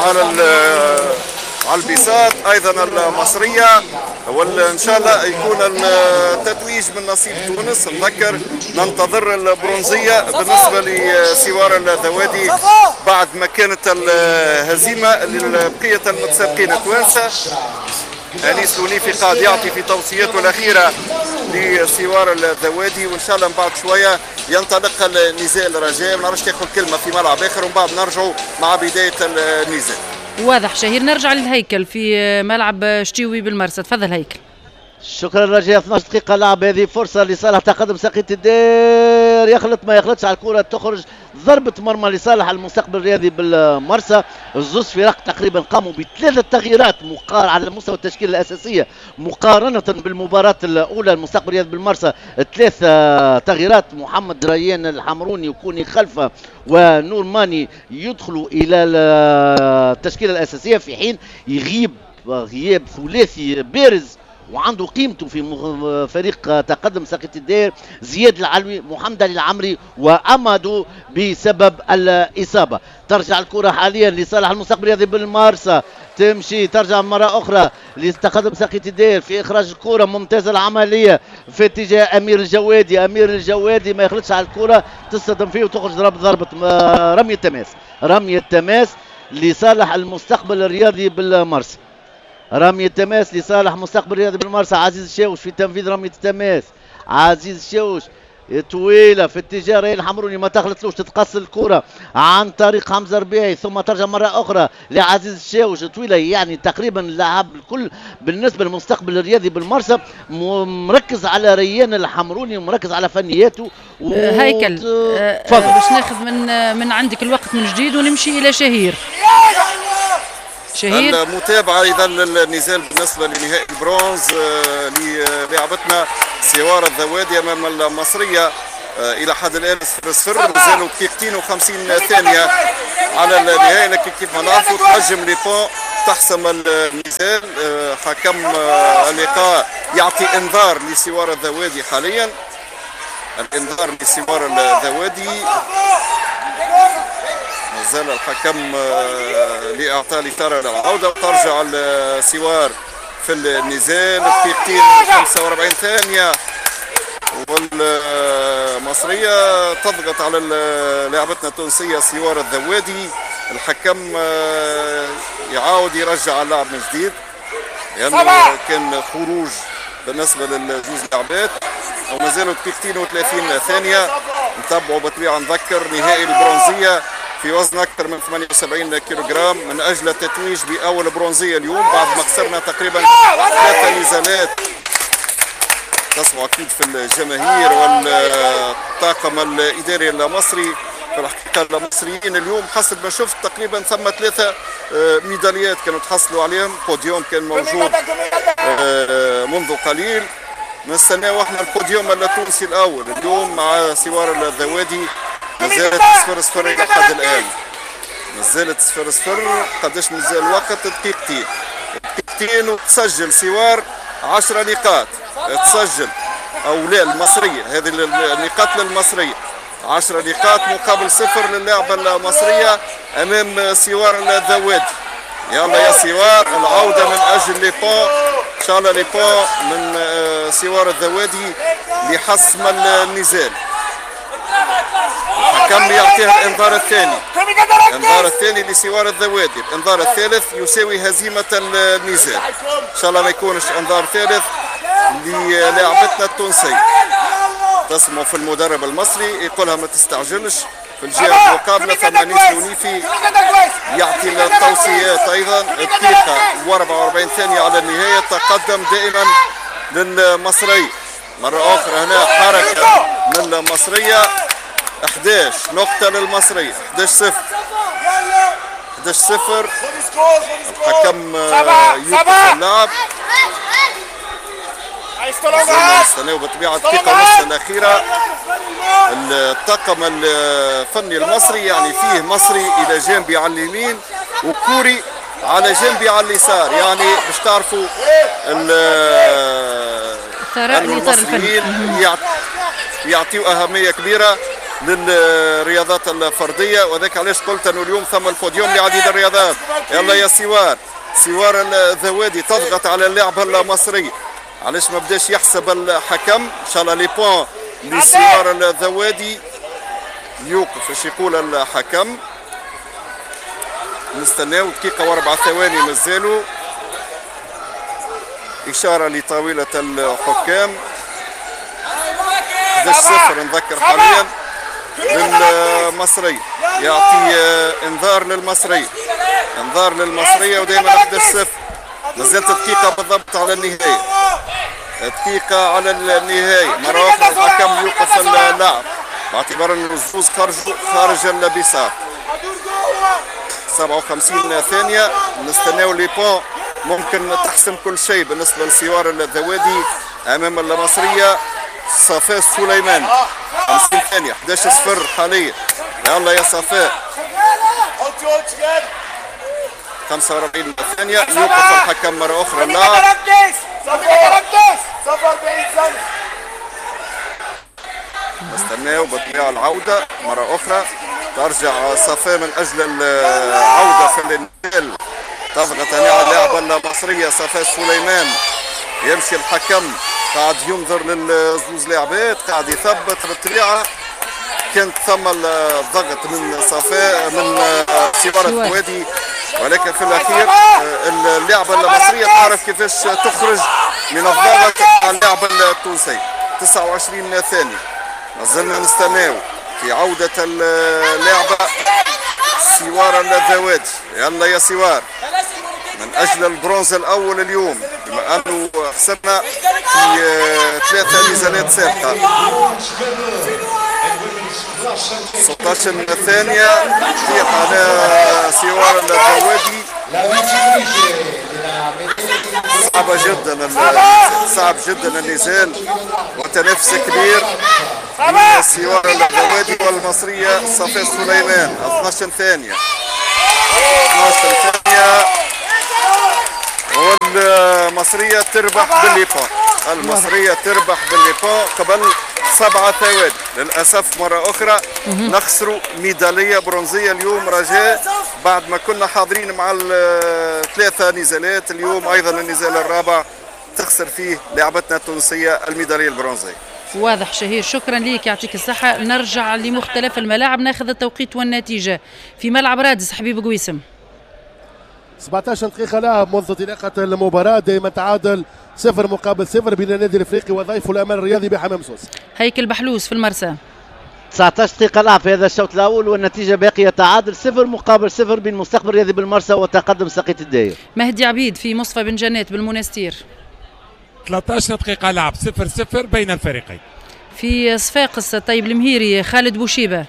على البساط ايضا المصريه، وان شاء الله يكون التتويج من نصيب تونس. نذكر ننتظر البرونزيه بالنسبه لسوار الذوادي بعد ما كانت الهزيمه لبقيه المتسابقين التوانسه. انيس لونيفي قاعد يعطي في توصياته الاخيره لسوار الذوادي، وان شاء الله من بعد شويه ينطلق النزال. رجاء ما نعرفش تاخذ كلمه في ملعب اخر ومن بعد نرجعوا مع بدايه النزال. واضح. شهير نرجع للهيكل في ملعب شتيوي بالمرسى. تفضل هيكل. شكرا رجاء. 12 دقيقة لعب، هذه فرصة لصالح تقدم ساقية الدير، يخلط ما يخلطش على الكرة، تخرج ضربة مرمى لصالح المستقبل الرياضي بالمرسى. الزوز فرق تقريبا قاموا بثلاثة تغييرات على مستوى التشكيلة الأساسية مقارنة بالمباراة الأولى. المستقبل الرياضي بالمرسى 3 تغييرات، محمد ريان الحمروني يكون خلفه ونور ماني يدخلوا إلى التشكيلة الأساسية، في حين يغيب غياب ثلاثي بارز وعنده قيمته في فريق تقدم ساقية الدير، زياد العلوي، محمد علي العمري وأمادو بسبب الإصابة. ترجع الكرة حاليا لصالح المستقبل الرياضي بالمارسا، تمشي ترجع مرة أخرى لتقدم ساقية الدير في إخراج الكرة. ممتازة العملية في اتجاه أمير الجوادي، أمير الجوادي ما يخلطش على الكرة، تصطدم فيه وتخرج ضربة رمية تماس، رمية تماس لصالح المستقبل الرياضي بالمارسا. رمية تماس لصالح مستقبل الرياضي بالمرسى. عزيز الشاوش في تنفيذ رمية التماس، عزيز الشاوش طويله في اتجاه ريان الحمروني، ما تخلصلوش، تتقص الكره عن طريق حمزه ربيعي ثم ترجع مره اخرى لعزيز الشاوش. طويله يعني تقريبا اللاعب الكل بالنسبه للمستقبل الرياضي بالمرسى مركز على ريان الحمروني ومركز على فنياته. هيكل باش ناخذ من عندك الوقت من جديد ونمشي الى شهير. المتابعة إذا النزال بالنسبة لنهائي البرونز للعبتنا سوار الذوادي أمام المصرية إلى حد الآن 0-0. مازالوا دقيقتين و50 ثانية على النهاية، لكن كيف ما نعرفوا تحجم لي بون تحسم النزال. حكم اللقاء يعطي إنذار لسوار الذوادي حاليا، الإنذار لسوار الذوادي. مازال الحكم لإعطاء الإثارة للعودة، وترجع السوار في النزال. دقيقتين 45 ثانية والمصرية تضغط على لاعبتنا التونسية سوار الذوادي. الحكم يعاود يرجع اللاعب من جديد لأنه يعني كان خروج بالنسبة للجوز لاعبات، وما زالوا دقيقتين و30 ثانية. نتابعوا بطبيعة نذكر نهائي البرونزية في وزن أكثر من 78 كيلوغرام من أجل التتويج بأول برونزية اليوم بعد ما خسرنا تقريبا 3 نزالات. تسمعوا أكيد في الجماهير والطاقم الإداري المصري. في الحقيقة المصريين اليوم حسب ما شفت تقريبا ثم 3 ميداليات كانوا تحصلوا عليهم. بوديوم كان موجود منذ قليل. نستناو احنا البوديوم التونسي الأول اليوم مع سوار الذوادي. مازالت 0-0 إلى حد الآن، مازالت 0-0. قداش مازال الوقت؟ دقيقتين وتسجل سوار 10 نقاط. تسجل أو لا المصرية، هذه النقاط للمصرية 10 نقاط مقابل 0 للاعبة المصرية أمام سوار الذوادي. يلا يا سوار العودة من أجل لي بون، إن شاء الله لي بون من سوار الذوادي لحسم النزال. الحكم يعطيها الانذار الثاني، الانذار الثاني لسوار الذوادي. الانذار الثالث يساوي هزيمة النزال. ان شاء الله ما يكونش انذار ثالث للاعبتنا التونسية. تسمعوا في المدرب المصري يقولها ما تستعجلش. في الجهة المقابلة فمانيس لونيفي يعطي التوصيات ايضا. دقيقة و44 ثانية على النهاية. تقدم دائما للمصرية. مرة اخرى هنا حركة من المصرية. 11 نقطة للمصرية. 11-0. الحكم يوقف اللعب. نستناو بطبيعة الدقيقة ونص الأخيرة. الطاقم الفني المصري يعني فيه مصري إلى جانبي على اليمين وكوري على جانبي على اليسار، يعني باش تعرفوا المصريين يعطيوا أهمية كبيرة للرياضات الفردية، وذاك علاش قلت انه اليوم ثم البوديوم لعديد الرياضات. يلا يا سوار الذوادي تضغط على اللعبة المصرية. علاش ما بداش يحسب الحكم؟ ان شاء الله لي بوان لسوار الذوادي. يوقف ايش يقول الحكم. نستناو دقيقة و4 ثواني مازالوا. إشارة لطاولة الحكام. 11-0 نذكر حاليا للمصرية. يعطي انذار للمصرية، انذار للمصرية ودائما 11-0. مازالت دقيقة بالضبط على النهاية، دقيقة على النهاية. مرة أخرى الحكم يوقف اللعب باعتبار أن الزوز خارج البساط. 57 ثانية. نستناو لي بون ممكن تحسم كل شيء بالنسبة لسوار الذوادي أمام المصرية. صفاء سليمان 50 ثانية. 11-0 حاليا. يلا يا صفاء. 45 ثانية. يوقف الحكم مرة أخرى اللعب. نستناو بطبيعة العودة مرة أخرى. ترجع صفاء من أجل العودة في النزال. تضغط على اللعبة المصرية صفاء سليمان. يمشي الحكم قاعد ينظر للزوز لاعبات، قاعد يثبت بالطبيعة. كانت ثم الضغط من صفاء من سوار الذوادي، ولكن في الأخير اللعبة المصرية تعرف كيفاش تخرج من الضغط على اللعبة التونسية. 29 ثانية. ما زلنا نستناو في عودة اللعبة سوار اللذوادي. يلا يا سوار من أجل البرونز الأول اليوم، بما أنه خسرنا في 3 نزالات سابقة. 16 الثانية تطيح على سوار اللذوادي. صعب جدا النزال وتنافس كبير بين سوار اللذوادي والمصرية صفاء سليمان. 12 ثانية والمصرية تربح بالليبون. المصرية تربح بالليبون قبل 7 ثواني. للأسف مرة أخرى نخسر ميدالية برونزية اليوم رجاء، بعد ما كنا حاضرين مع 3 نزالات. اليوم أيضا النزال الرابع تخسر فيه لعبتنا التونسية الميدالية البرونزية. واضح شهير، شكرا ليك يعطيك الصحة. نرجع لمختلف الملاعب، ناخذ التوقيت والنتيجة. في ملعب رادس حبيب قويسم 17 دقيقة لعب منذ انطلاقة المباراة، دائما تعادل 0-0 بين النادي الافريقي وضيفه الامل الرياضي بحمام سوس. هيكل بحلوس في المرسى 19 دقيقة لعب في هذا الشوط الأول والنتيجة باقية تعادل 0-0 بين مستقبل الرياضي بالمرسى وتقدم سقيط الداير. مهدي عبيد في مصفى بن جنات بالمنستير 13 دقيقة لعب 0-0 بين الفريقين. في صفاقس طيب المهيري خالد بوشيبة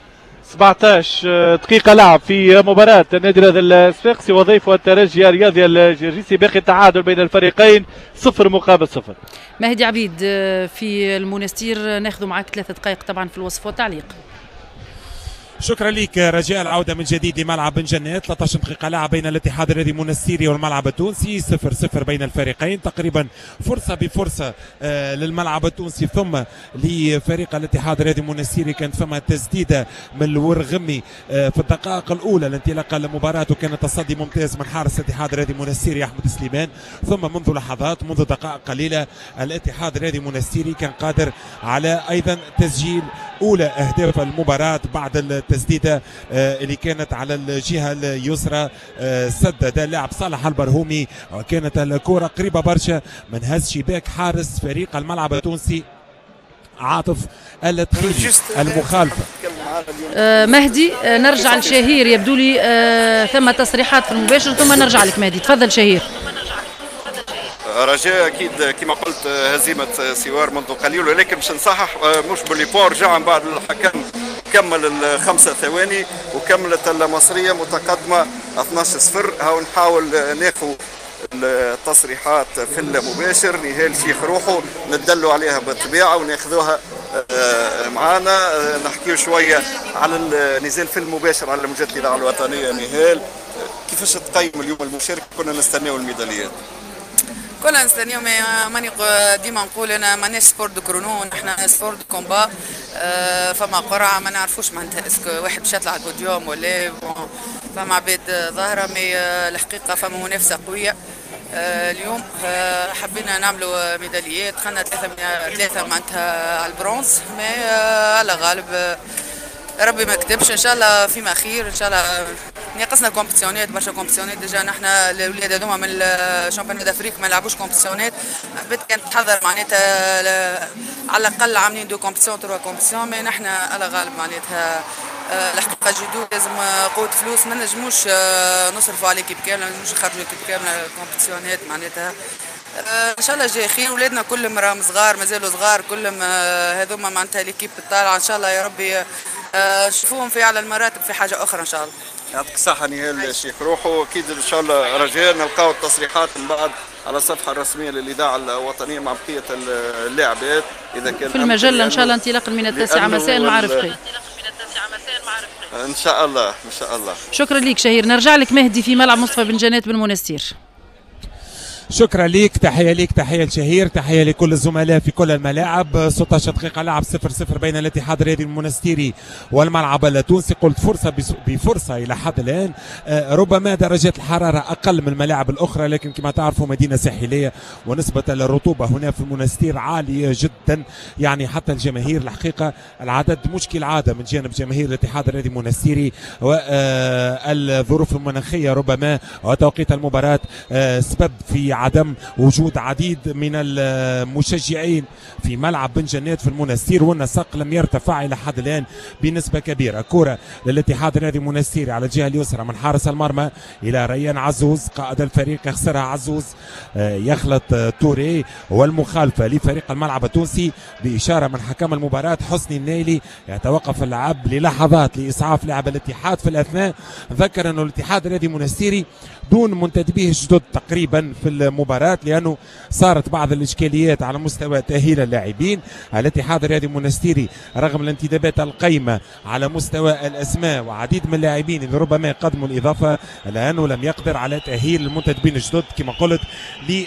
17 دقيقة لعب في مباراة النادي الصفاقسي وضيفه الترجي الرياضي الجرجيسي، باقي التعادل بين الفريقين 0-0. مهدي عبيد في المنستير ناخذ معك 3 دقائق طبعا في الوصف والتعليق. شكرا لك رجاء. العودة من جديد لملعب بن جنات. 13 دقيقة لعب بين الاتحاد الرياضي المنستيري والملعب التونسي 0-0 بين الفريقين، تقريبا فرصة بفرصة للملعب التونسي ثم لفريق الاتحاد الرياضي المنستيري. كانت ثم تسديدة من الورغمي في الدقائق الأولى لانطلاق المباراة، وكان تصدي ممتاز من حارس الاتحاد الرياضي المنستيري أحمد سليمان. ثم منذ لحظات منذ دقائق قليلة الاتحاد الرياضي المنستيري كان قادر على أيضا تسجيل أولى أهداف المباراة بعد التسديدة اللي كانت على الجهة اليسرى سدد اللاعب صالح البرهومي، وكانت الكرة قريبة برشا من هز شباك حارس فريق الملعب التونسي عاطف التخيلي المخالفة. مهدي نرجع لشهير، يبدو لي ثم تصريحات في المباشر ثم نرجع لك مهدي. تفضل شهير. رجاء اكيد كما قلت هزيمه سوار منذ قليل، ولكن باش نصحح مش بالليبور رجع من بعد الحكم كمل 5 ثواني وكملت المصريه متقدمه 12-0. هاو نحاول ناخذ التصريحات في المباشر. نهال شيخ روحه ندلوا عليها بالطبيعه وناخذوها معانا. نحكيو شويه على النزال في المباشر على موجات الاذاعه الوطنيه. نهال كيفاش تقيم اليوم المشاركه؟ كنا نستناو الميداليات، كنا نستنيو، ماني ديما نقول انا ماناش سبور دو كرونو، نحن سبور دو كومبا. فما قرعه ما نعرفوش معناتها اسكو واحد باش يطلع البوديوم ولا فما عباد ظاهره، مي الحقيقه فما منافسه قويه. اليوم حبينا نعملوا ميداليات، دخلنا 3 معناتها على البرونز، مي على غالب ربي ما كتبش. ان شاء الله فيما خير، ان شاء الله ناقصنا كومبيتيونات برشا كومبيتيونات. ديجا نحن الاولاد هذوما من الشامبيون دافريك ما لعبوش كومبيتيونات، حبيت كانت تحضر معناتها على الاقل عاملين 2 كومبيتيون 3 كومبيتيون، مي نحن على غالب معناتها الحقيقه جدو لازم قوه فلوس، ما نجموش نصرفوا على كيب كامله، ما نجموش نخرجوا كيب كامله كومبيتيونات معناتها. ان شاء الله جاي خير. ولادنا كلهم راهم صغار، مازالوا صغار كلهم، هذوما معناتها ليكيب الطالعه ان شاء الله يا ربي نشوفوهم في اعلى المراتب في حاجه اخرى ان شاء الله. يعطيك الصحه نهال شيخ روحو. اكيد ان شاء الله رجاء نلقاو التصريحات من بعد على الصفحه الرسميه للاذاعه الوطنيه مع بقيه اللاعبات اذا كان في المجله ان شاء الله انطلاقا من 9 مساء مع رفقي. ان شاء الله ان شاء الله. شكرا لك شهير. نرجع لك مهدي في ملعب مصطفى بن جنات بالمنستير. شكرا ليك، تحية ليك، تحية لشهير، تحية لكل الزملاء في كل الملاعب. 16 دقيقة لعب 0-0 بين الاتحاد الرياضي المنستيري والملعب التونسي. قلت فرصة بفرصة إلى حد الآن. ربما درجات الحرارة أقل من الملاعب الأخرى، لكن كما تعرفوا مدينة ساحلية ونسبة الرطوبة هنا في المنستير عالية جدا. يعني حتى الجماهير الحقيقة العدد مشكل عادة من جانب جماهير الاتحاد الرياضي المنستيري، والظروف المناخية ربما وتوقيت المباراة سبب في لعدم وجود عديد من المشجعين في ملعب بن جنات في المنستير، والنسق لم يرتفع إلى حد الآن بنسبة كبيرة. كرة للاتحاد الرياضي المنستيري على الجهة اليسرى من حارس المرمى إلى ريان عزوز قائد الفريق، يخسرها عزوز، يخلط توري، والمخالفة لفريق الملعب التونسي بإشارة من حكم المباراة حسني النيلي. يتوقف اللعب للحظات لإسعاف لاعب الاتحاد في الأثناء. ذكر أنه الاتحاد الرياضي المنستيري دون منتدبيه جدد تقريبا في المباراة، لأنه صارت بعض الإشكاليات على مستوى تأهيل اللاعبين. الاتحاد الرياضي المنستيري رغم الانتدابات القيمة على مستوى الأسماء وعديد من اللاعبين اللي ربما يقدموا الإضافة، الآن لم يقدر على تأهيل المنتدبين الجدد كما قلت